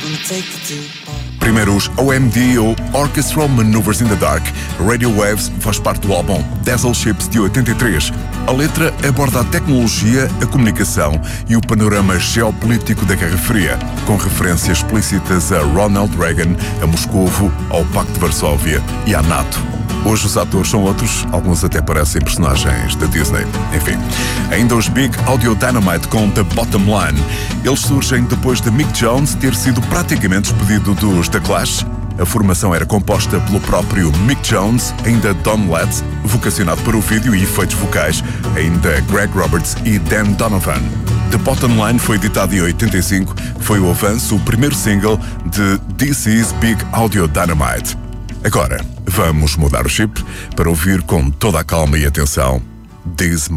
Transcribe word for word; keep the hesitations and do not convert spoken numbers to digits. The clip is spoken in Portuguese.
Primeiro os O M D ou Orchestral Maneuvers in the Dark. Radio Waves faz parte do álbum Dazzle Ships de oitenta e três. A letra aborda a tecnologia, a comunicação e o panorama geopolítico da Guerra Fria, com referências explícitas a Ronald Reagan, a Moscovo, ao Pacto de Varsóvia e à NATO. Hoje os atores são outros, alguns até parecem personagens da Disney. Enfim, ainda os Big Audio Dynamite com The Bottom Line. Eles surgem depois de Mick Jones ter sido praticamente despedido dos The Clash. A formação era composta pelo próprio Mick Jones, ainda Don Letts, vocacionado para o vídeo e efeitos vocais, ainda Greg Roberts e Dan Donovan. The Bottom Line foi editado em oitenta e cinco, foi o avanço, o primeiro single de This Is Big Audio Dynamite. Agora, vamos mudar o chip para ouvir com toda a calma e atenção This